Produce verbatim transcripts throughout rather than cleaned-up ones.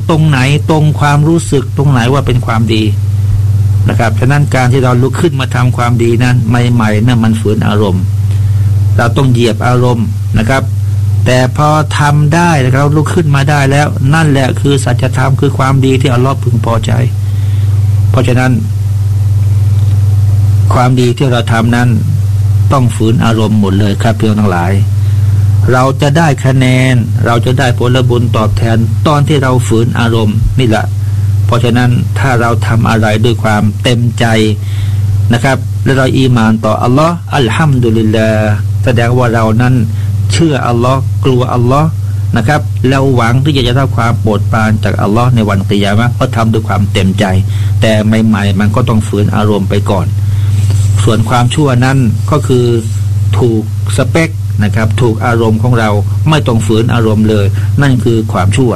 ตรงไหนตรงความรู้สึกตรงไหนว่าเป็นความดีนะครับฉะนั้นการที่เราลุกขึ้นมาทำความดีนั้นใหม่ๆนั่นมันฝืนอารมณ์เราต้องเหยียบอารมณ์นะครับแต่พอทำได้เราลุกขึ้นมาได้แล้วนั่นแหละคือสัจธรรมคือความดีที่อัลลอฮ์พึงพอใจเพราะฉะนั้นความดีที่เราทำนั้นต้องฝืนอารมณ์หมดเลยครับเพื่อนทั้งหลายเราจะได้คะแนนเราจะได้ผลบุญตอบแทนตอนที่เราฝืนอารมณ์นี่แหละเพราะฉะนั้นถ้าเราทำอะไรด้วยความเต็มใจนะครับและเราอีหม่านต่ออัลลอฮ์อัลฮัมดุลิลลาห์แสดงว่าเรานั้นเชื่ออัลลอฮ์กลัวอัลลอฮ์นะครับแล้วหวังที่จะได้รับความโปรดปรานจากอัลลอฮ์ในวันกิยามะห์ก็ทำด้วยความเต็มใจแต่ใหม่ๆมันก็ต้องฝืนอารมณ์ไปก่อนส่วนความชั่วนั้นก็คือถูกสเปคนะครับถูกอารมณ์ของเราไม่ต้องฝืนอารมณ์เลยนั่นคือความชั่ว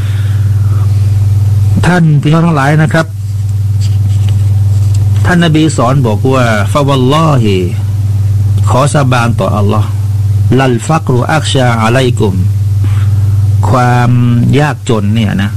ท่านพี่น้องทั้งหลายนะครับท่านนบีสอนบอกว่าฟะวัลลอฮิขอสาบานต่ออัลลอฮ์ลัลฟักรุอักชาอะลัยกุมความยากจนเนี่ยนะ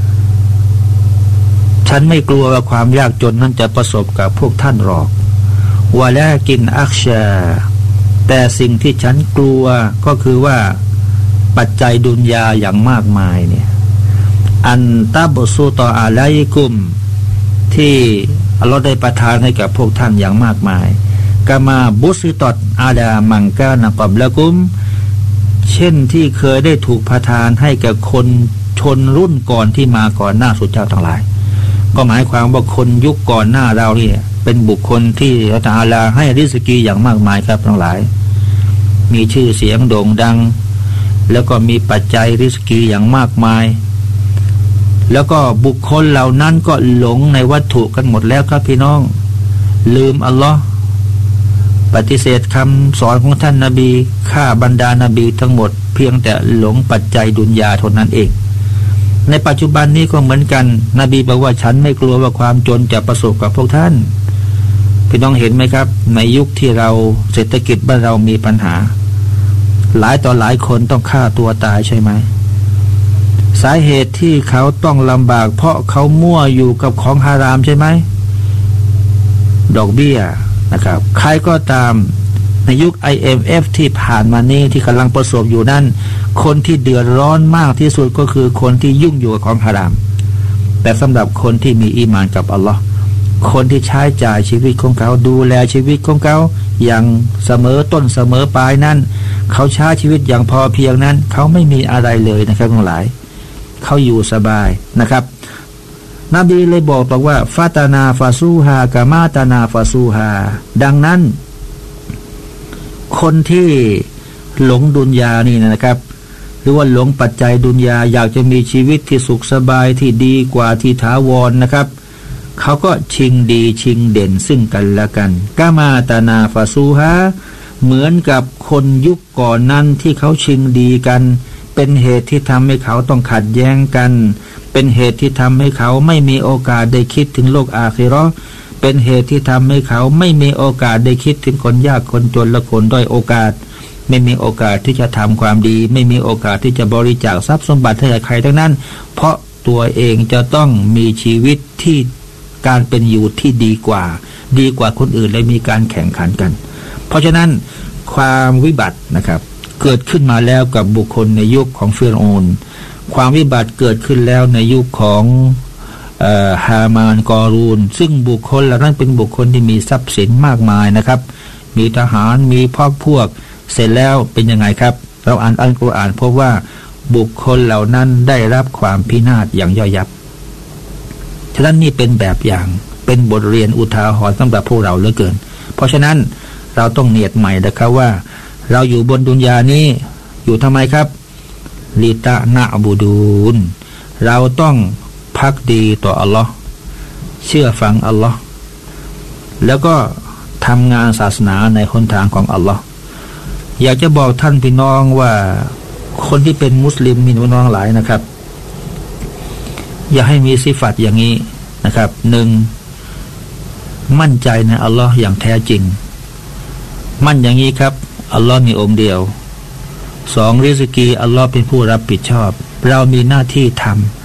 ฉันไม่กลัวว่าความยากจนนั้นจะประสบกับพวกท่านหรอกวะลากินอักชาแต่สิ่งที่ฉันกลัวก็คือว่าปัจจัยดุนยาอย่างมากมายเนี่ยอันตาบซูตออะลัยกุมที่อัลลอฮ์ได้ประทานให้กับพวกท่านอย่างมากมายกามาบุสิตอดอาดามังกานะกับละกุมเช่นที่เคยได้ถูกประทานให้กับคนชนรุ่นก่อนที่มาก่อนหน้าสุดเจ้าทั้งหลายก็หมายความว่าคนยุคก่อนหน้าเราเนี่ยเป็นบุคคลที่อัลลอฮฺตะอาลาให้ริสกีอย่างมากมายครับทั้งหลายมีชื่อเสียงโด่งดังแล้วก็มีปัจจัยริสกีอย่างมากมายแล้วก็บุคคลเหล่านั้นก็หลงในวัตถุกันหมดแล้วครับพี่น้องลืมอัลลอฮ์ปฏิเสธคำสอนของท่านนาบีฆ่าบรรดานาบีทั้งหมดเพียงแต่หลงปัจจัยดุนยาเท่านั้นเองในปัจจุบันนี้ก็เหมือนกันนบีบอกว่าฉันไม่กลัวว่าความจนจะประสบกับพวกท่านพี่น้องเห็นไหมครับในยุคที่เราเศรษฐกิจบ้านเรามีปัญหาหลายต่อหลายคนต้องฆ่าตัวตายใช่ไหมสาเหตุที่เขาต้องลำบากเพราะเขามั่วอยู่กับของฮารามใช่ไหมดอกเบี้ยนะครับใครก็ตามในยุค ไอ เอ็ม เอฟ ที่ผ่านมานี้ที่กำลังประสบอยู่นั่นคนที่เดือดร้อนมากที่สุดก็คือคนที่ยุ่งอยู่กับของฮารามแต่สำหรับคนที่มีอีหม่านกับอัลลอฮ์คนที่ใช้จ่ายชีวิตของเขาดูแลชีวิตของเขาอย่างเสมอต้นเสมอปลายนั้นเขาใช้ชีวิตอย่างพอเพียงนั้นเขาไม่มีอะไรเลยนะครับทั้งหลายเขาอยู่สบายนะครับนบีเลยบอกบอกว่าฟาตานาฟาซูฮากามาตานาฟาซูฮาดังนั้นคนที่หลงดุนยานี่นะครับหรือว่าหลงปัจจัยดุนยาอยากจะมีชีวิตที่สุขสบายที่ดีกว่าที่ถาวรนะครับเขาก็ชิงดีชิงเด่นซึ่งกันและกันกามาตานาฟาซูฮาเหมือนกับคนยุคก่อนนั้นที่เขาชิงดีกันเป็นเหตุที่ทำให้เขาต้องขัดแย้งกันเป็นเหตุที่ทำให้เขาไม่มีโอกาสได้คิดถึงโลกอาคิเราะห์เป็นเหตุที่ทำให้เขาไม่มีโอกาสได้คิดถึงคนยากคนจนและคนด้อยโอกาสไม่มีโอกาสที่จะทำความดีไม่มีโอกาสที่จะบริจาคทรัพย์สมบัติให้ใครทั้งนั้นเพราะตัวเองจะต้องมีชีวิตที่การเป็นอยู่ที่ดีกว่าดีกว่าคนอื่นและมีการแข่งขันกันเพราะฉะนั้นความวิบัตินะครับเกิดขึ้นมาแล้วกับบุคคลในยุคของฟิรเอาน์ความวิบัติเกิดขึ้นแล้วในยุคของเอ่อฮามานกอรูนซึ่งบุคคลเหล่านั้นเป็นบุคคลที่มีทรัพย์สินมากมายนะครับมีทหารมีพวกพวกเสร็จแล้วเป็นยังไงครับเราอ่านอัลกุรอานพบว่าบุคคลเหล่านั้นได้รับความพินาศอย่างย่อยยับฉะนั้นนี่เป็นแบบอย่างเป็นบทเรียนอุทาหรณ์สำหรับพวกเราเหลือเกินเพราะฉะนั้นเราต้องเนียดใหม่นะครับว่าเราอยู่บนดุนยานี้อยู่ทำไมครับลิตะนะบูดูนเราต้องภักดีต่ออัลลอฮ์เชื่อฟังอัลลอฮ์แล้วก็ทำงานศาสนาในหนทางของอัลลอฮ์อยากจะบอกท่านพี่น้องว่าคนที่เป็นมุสลิมมีพี่น้องหลายนะครับอย่าให้มีสิฟัตอย่างนี้นะครับหนึ่งมั่นใจในอัลลอฮ์อย่างแท้จริงมั่นอย่างนี้ครับอัลลอฮ์มีองค์เดียวสองริสกีอัลลอฮ์เป็นผู้รับผิดชอบเรามีหน้าที่ท